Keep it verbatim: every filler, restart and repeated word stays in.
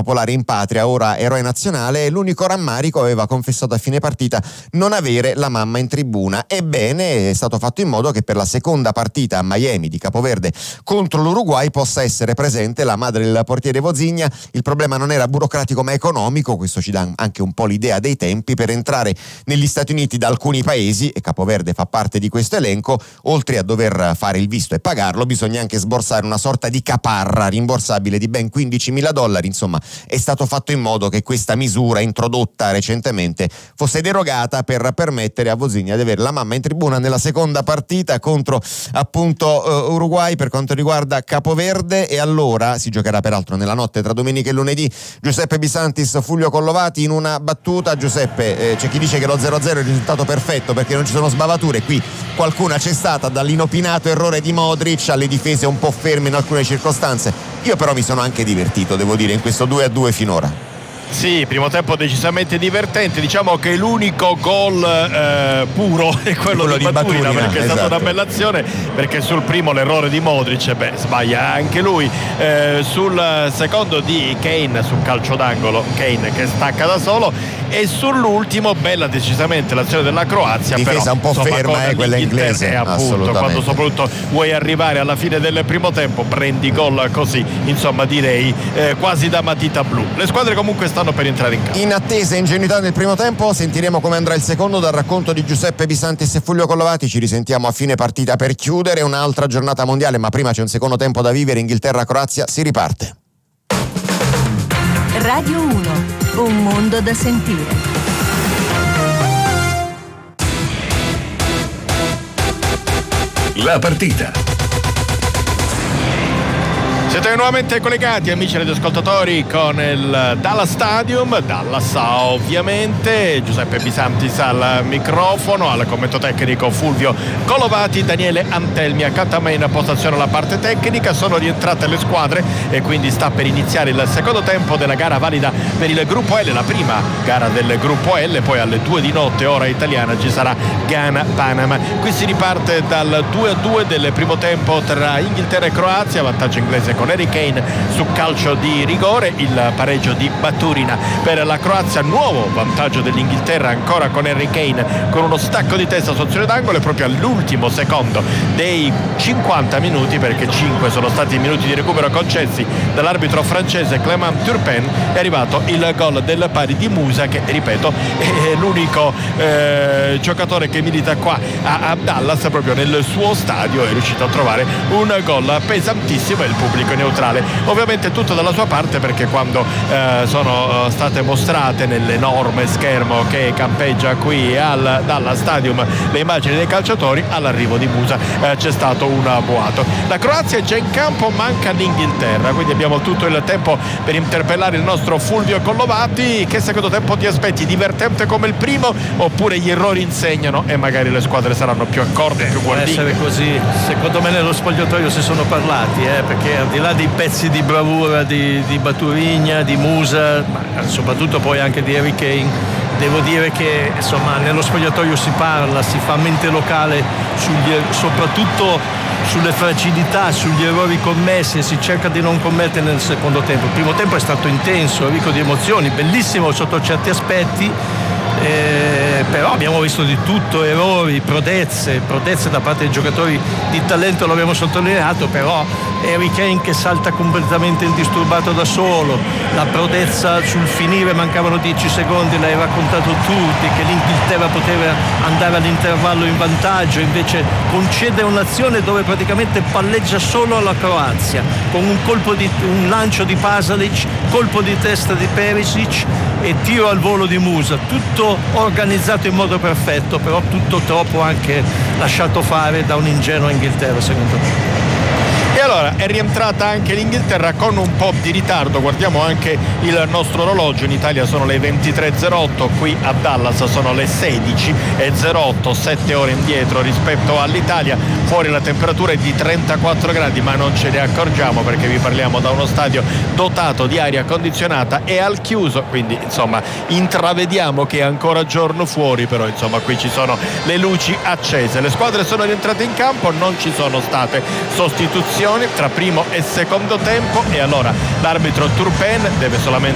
popolare in patria, ora eroe nazionale, e l'unico rammarico, aveva confessato a fine partita, non avere la mamma in tribuna. Ebbene, è stato fatto in modo che per la seconda partita a Miami di Capoverde contro l'Uruguay possa essere presente la madre del portiere Vozigna. Il problema non era burocratico ma economico, questo ci dà anche un po' l'idea dei tempi. Per entrare negli Stati Uniti da alcuni paesi, e Capoverde fa parte di questo elenco, oltre a dover fare il visto e pagarlo, bisogna anche sborsare una sorta di caparra rimborsabile di ben quindicimila dollari. Insomma, è stato fatto in modo che questa misura introdotta recentemente fosse derogata per permettere a Vozigna di avere la mamma in tribuna nella seconda partita contro appunto uh, Uruguay per quanto riguarda Capoverde. E allora si giocherà peraltro nella notte tra domenica e lunedì. Giuseppe Bisantis, Fulvio Collovati, in una battuta. Giuseppe, eh, c'è chi dice che lo zero a zero è il risultato perfetto perché non ci sono sbavature, qui qualcuna c'è stata, dall'inopinato errore di Modric alle difese un po' ferme in alcune circostanze. Io però mi sono anche divertito, devo dire, in questo due a due finora. Sì, primo tempo decisamente divertente. Diciamo che l'unico gol eh, puro è quello, quello di, di Baturina, perché è esatto. stata una bella azione, perché sul primo l'errore di Modric, beh, sbaglia anche lui, eh, sul secondo di Kane sul calcio d'angolo, Kane che stacca da solo, e sull'ultimo bella decisamente l'azione della Croazia, difesa però, un po' insomma, ferma, eh, quella inglese, è appunto quando soprattutto vuoi arrivare alla fine del primo tempo prendi gol così, insomma direi eh, quasi da matita blu. Le squadre comunque stanno per entrare in campo. In attesa e ingenuità nel primo tempo, sentiremo come andrà il secondo dal racconto di Giuseppe Bisantis e Fulvio Collovati. Ci risentiamo a fine partita per chiudere un'altra giornata mondiale, ma prima c'è un secondo tempo da vivere. Inghilterra-Croazia, si riparte. Radio uno, un mondo da sentire. La partita. Siete nuovamente collegati, amici radioascoltatori, con il Dallas Stadium. Dallas ovviamente, Giuseppe Bisantis al microfono, al commento tecnico Fulvio Collovati, Daniele Antelmi accanto a me in postazione alla parte tecnica. Sono rientrate le squadre e quindi sta per iniziare il secondo tempo della gara valida per il gruppo L, la prima gara del gruppo L. Poi alle due di notte ora italiana ci sarà Ghana-Panama. Qui si riparte dal due a due del primo tempo tra Inghilterra e Croazia, vantaggio inglese con Harry Kane su calcio di rigore, il pareggio di Baturina per la Croazia, nuovo vantaggio dell'Inghilterra ancora con Harry Kane con uno stacco di testa su azione d'angolo, e proprio all'ultimo secondo dei cinquanta minuti, perché cinque sono stati i minuti di recupero concessi dall'arbitro francese Clément Turpin, è arrivato il gol del pari di Musa, che ripeto è l'unico eh, giocatore che milita qua a, a Dallas, proprio nel suo stadio è riuscito a trovare un gol pesantissimo, e il pubblico neutrale ovviamente tutto dalla sua parte, perché quando eh, sono state mostrate nell'enorme schermo che campeggia qui al Dallas Stadium le immagini dei calciatori, all'arrivo di Musa eh, c'è stato un boato. La Croazia è già in campo, manca l'Inghilterra, quindi abbiamo tutto il tempo per interpellare il nostro Fulvio Collovati. Che secondo tempo ti aspetti? Divertente come il primo, oppure gli errori insegnano e magari le squadre saranno più accorde, più guardine? Può essere così. Secondo me nello spogliatoio si sono parlati, eh, perché al di là dei pezzi di bravura di, di Baturina, di Musa, ma soprattutto poi anche di Harry Kane, devo dire che insomma nello spogliatoio si parla, si fa mente locale sugli, soprattutto sulle fragilità, sugli errori commessi, e si cerca di non commettere nel secondo tempo. Il primo tempo è stato intenso, ricco di emozioni, bellissimo sotto certi aspetti, eh, però abbiamo visto di tutto, errori, prodezze, prodezze da parte dei giocatori di talento, lo abbiamo sottolineato, però Harry Kane che salta completamente indisturbato da solo, la prodezza sul finire, mancavano dieci secondi, l'hai raccontato tutti, che l'Inghilterra poteva andare all'intervallo in vantaggio, invece concede un'azione dove praticamente palleggia solo la Croazia, con un colpo di un lancio di Pasalic, colpo di testa di Perisic e tiro al volo di Musa, tutto organizzato in modo perfetto, però tutto troppo anche lasciato fare da un'ingenua Inghilterra, secondo me. E allora è rientrata anche l'Inghilterra con un po' di ritardo, guardiamo anche il nostro orologio, in Italia sono le ventitré e zero otto, qui a Dallas sono le sedici e zero otto, sette ore indietro rispetto all'Italia. Fuori la temperatura è di trentaquattro gradi, ma non ce ne accorgiamo perché vi parliamo da uno stadio dotato di aria condizionata e al chiuso, quindi insomma intravediamo che è ancora giorno fuori, però insomma qui ci sono le luci accese. Le squadre sono rientrate in campo, non ci sono state sostituzioni tra primo e secondo tempo, e allora l'arbitro Turpin deve solamente